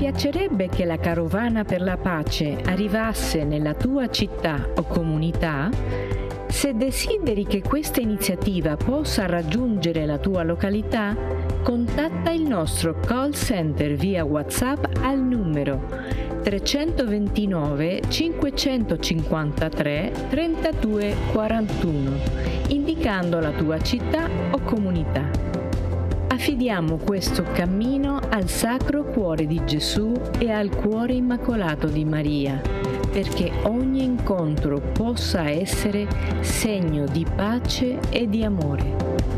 piacerebbe che la carovana per la pace arrivasse nella tua città o comunità? Se desideri che questa iniziativa possa raggiungere la tua località, contatta il nostro call center via WhatsApp al numero 329 553 32 41, indicando la tua città o comunità. Affidiamo questo cammino al Sacro Cuore di Gesù e al Cuore Immacolato di Maria, perché ogni incontro possa essere segno di pace e di amore.